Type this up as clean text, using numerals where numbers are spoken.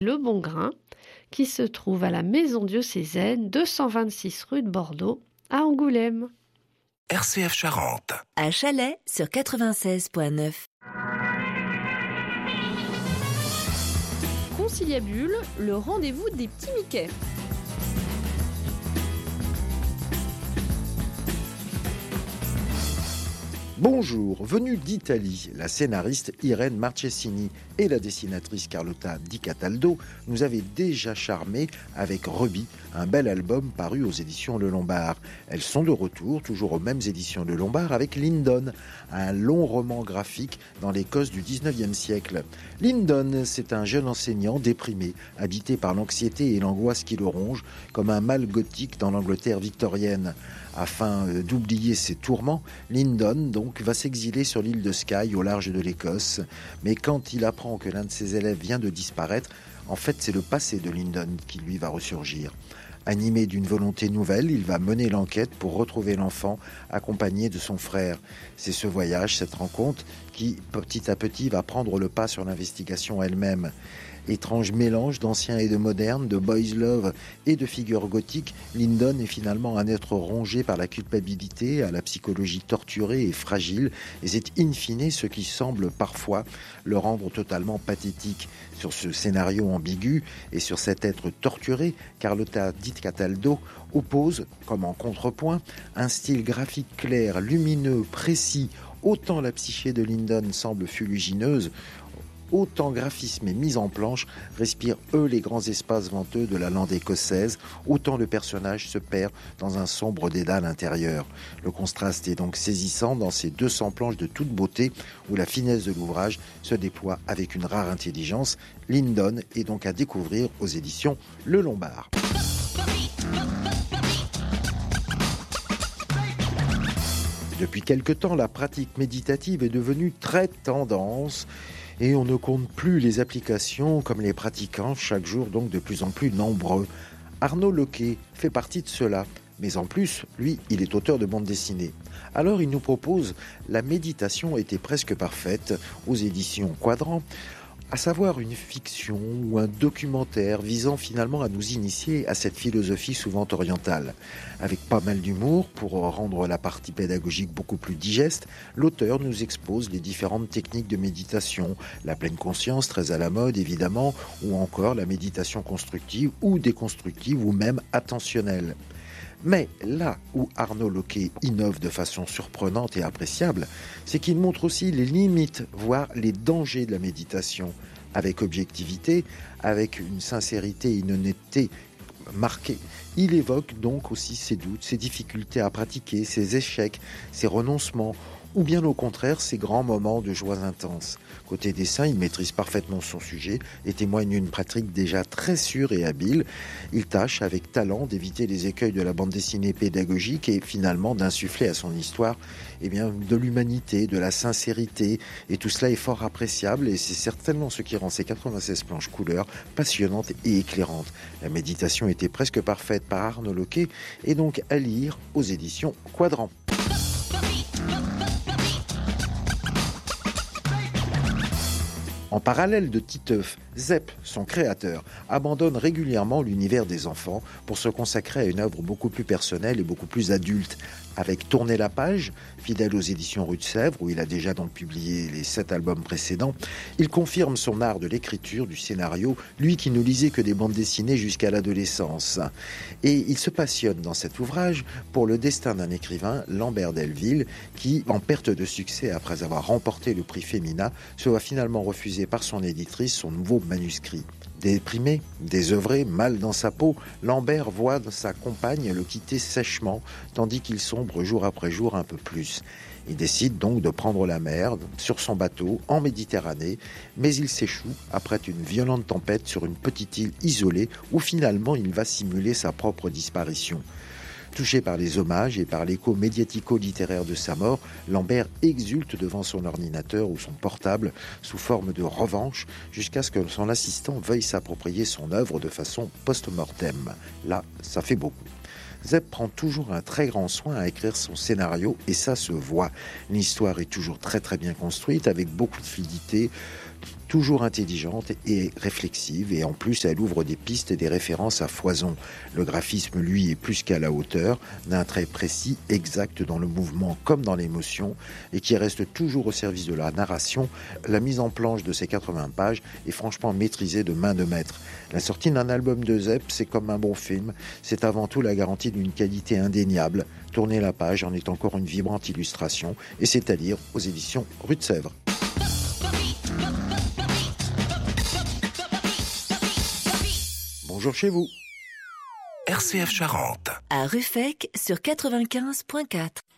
Le Bon Grain, qui se trouve à la Maison Diocésaine, 226 rue de Bordeaux, à Angoulême. RCF Charente. À Chalais sur 96.9. Conciliabule, le rendez-vous des petits Mickey. Bonjour, venue d'Italie, la scénariste Irène Marchesini et la dessinatrice Carlotta Di Cataldo nous avaient déjà charmés avec Ruby, un bel album paru aux éditions Le Lombard. Elles sont de retour, toujours aux mêmes éditions Le Lombard, avec Lyndon, un long roman graphique dans l'Écosse du 19e siècle. Lyndon, c'est un jeune enseignant déprimé, habité par l'anxiété et l'angoisse qui le rongent, comme un mal gothique dans l'Angleterre victorienne. Afin d'oublier ses tourments, Lyndon donc va s'exiler sur l'île de Skye au large de l'Écosse. Mais quand il apprend que l'un de ses élèves vient de disparaître, en fait c'est le passé de Lyndon qui lui va ressurgir. Animé d'une volonté nouvelle, il va mener l'enquête pour retrouver l'enfant accompagné de son frère. C'est ce voyage, cette rencontre qui petit à petit va prendre le pas sur l'investigation elle-même. Étrange mélange d'ancien et de moderne, de boys love et de figures gothiques, Lyndon est finalement un être rongé par la culpabilité, à la psychologie torturée et fragile, et c'est in fine ce qui semble parfois le rendre totalement pathétique. Sur ce scénario ambigu et sur cet être torturé, Carlotta Di Cataldo oppose, comme en contrepoint, un style graphique clair, lumineux, précis. Autant la psyché de Lyndon semble fuligineuse, autant graphisme et mise en planche respirent les grands espaces venteux de la lande écossaise, autant le personnage se perd dans un sombre dédale intérieur. Le contraste est donc saisissant dans ces 200 planches de toute beauté où la finesse de l'ouvrage se déploie avec une rare intelligence. Lyndon est donc à découvrir aux éditions Le Lombard. Depuis quelque temps, la pratique méditative est devenue très tendance. Et on ne compte plus les applications comme les pratiquants, chaque jour donc de plus en plus nombreux. Arnaud Loquet fait partie de cela, mais en plus, lui, il est auteur de bande dessinée. Alors il nous propose La méditation était presque parfaite aux éditions Quadrant, à savoir une fiction ou un documentaire visant finalement à nous initier à cette philosophie souvent orientale. Avec pas mal d'humour, pour rendre la partie pédagogique beaucoup plus digeste, l'auteur nous expose les différentes techniques de méditation, la pleine conscience, très à la mode évidemment, ou encore la méditation constructive ou déconstructive ou même attentionnelle. Mais là où Arnaud Loquet innove de façon surprenante et appréciable, c'est qu'il montre aussi les limites, voire les dangers de la méditation, avec objectivité, avec une sincérité et une honnêteté marquée. Il évoque donc aussi ses doutes, ses difficultés à pratiquer, ses échecs, ses renoncements, ou bien au contraire ses grands moments de joie intense. Côté dessin, il maîtrise parfaitement son sujet et témoigne d'une pratique déjà très sûre et habile. Il tâche avec talent d'éviter les écueils de la bande dessinée pédagogique et finalement d'insuffler à son histoire de l'humanité, de la sincérité. Et tout cela est fort appréciable et c'est certainement ce qui rend ces 96 planches couleurs passionnantes et éclairantes. La méditation était presque parfaite par Arnaud Loquet et donc à lire aux éditions Quadrant. En parallèle de Titeuf, Zep, son créateur, abandonne régulièrement l'univers des enfants pour se consacrer à une œuvre beaucoup plus personnelle et beaucoup plus adulte. Avec Tourner la page, fidèle aux éditions Rue de Sèvres, où il a déjà donc publié les 7 albums précédents, il confirme son art de l'écriture, du scénario, lui qui ne lisait que des bandes dessinées jusqu'à l'adolescence. Et il se passionne dans cet ouvrage pour le destin d'un écrivain, Lambert Delville, qui, en perte de succès après avoir remporté le prix Femina, se voit finalement refuser par son éditrice son nouveau manuscrit. Déprimé, désœuvré, mal dans sa peau, Lambert voit sa compagne le quitter sèchement, tandis qu'il sombre jour après jour un peu plus. Il décide donc de prendre la mer sur son bateau en Méditerranée, mais il s'échoue après une violente tempête sur une petite île isolée où finalement il va simuler sa propre disparition. Touché par les hommages et par l'écho médiatico-littéraire de sa mort, Lambert exulte devant son ordinateur ou son portable sous forme de revanche jusqu'à ce que son assistant veuille s'approprier son œuvre de façon post-mortem. Là, ça fait beaucoup. Zep prend toujours un très grand soin à écrire son scénario et ça se voit. L'histoire est toujours très très bien construite avec beaucoup de fluidité. toujours intelligente et réflexive, et en plus elle ouvre des pistes et des références à foison. Le graphisme, lui, est plus qu'à la hauteur, d'un trait précis, exact dans le mouvement comme dans l'émotion, et qui reste toujours au service de la narration. La mise en planche de ces 80 pages est franchement maîtrisée de main de maître. La sortie d'un album de Zep, c'est comme un bon film, c'est avant tout la garantie d'une qualité indéniable. Tourner la page en est encore une vibrante illustration, et c'est à lire aux éditions Rue de Sèvres. Bonjour chez vous. RCF Charente. À Ruffec sur 95.4.